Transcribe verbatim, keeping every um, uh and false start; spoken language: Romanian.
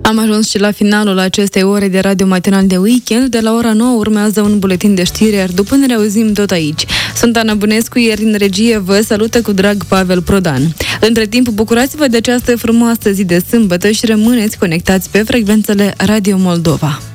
Am ajuns și la finalul acestei ore de radio matinal de weekend. De la ora nouă urmează un buletin de știri, iar după ne reauzim tot aici. Sunt Ana Bănescu, iar în regie vă salută cu drag Pavel Prodan. Între timp, bucurați-vă de această frumoasă zi de sâmbătă și rămâneți conectați pe frecvențele Radio Moldova.